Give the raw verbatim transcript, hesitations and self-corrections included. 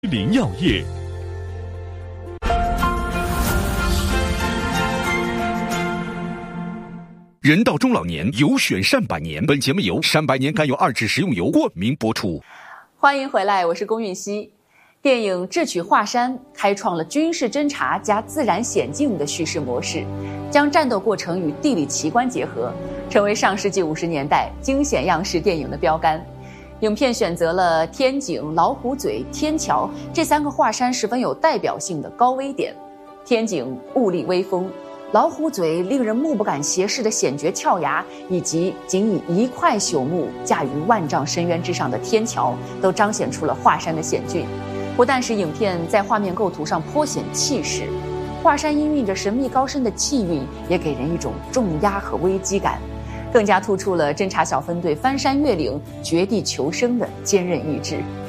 林药业。人到中老年，有选善百年。本节目由善百年甘油二酯食用油冠名播出。 欢迎回来，我是龚韵希。电影《智取华山》开创了军事侦察加自然险境的叙事模式，将战斗过程与地理奇观结合，成为上世纪五十年代惊险样式电影的标杆。影片选择了天井、老虎嘴、天桥这三个华山十分有代表性的高危点。天井兀立威风，老虎嘴令人目不敢斜视的险绝峭崖，以及仅以一块朽木架于万丈深渊之上的天桥，都彰显出了华山的险峻。不但使影片在画面构图上颇显气势，华山氤氲着神秘高深的气韵，也给人一种重压和危机感，更加突出了侦察小分队翻山越岭、绝地求生的坚韧意志。